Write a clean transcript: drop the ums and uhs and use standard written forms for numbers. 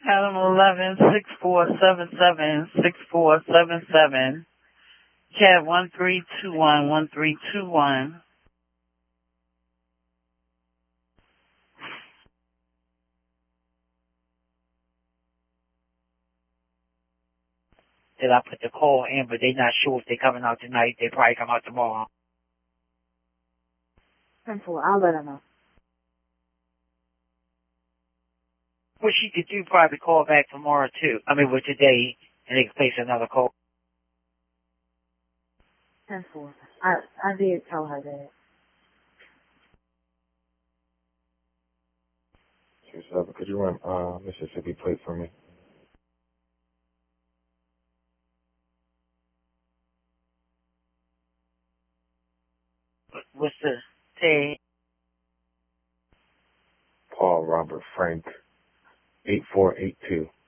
Adam 11-6477-6477. Cat 1321-1321. Did I put the call in, but they not sure if they coming out tonight. They probably come out tomorrow. 10-4, I'll let her know. What she could do, probably call back tomorrow too. With today, and they can place another call. 10-4. I did tell her that. 27, could you run Mississippi plate for me? What's the say? Paul Robert Frank 8482.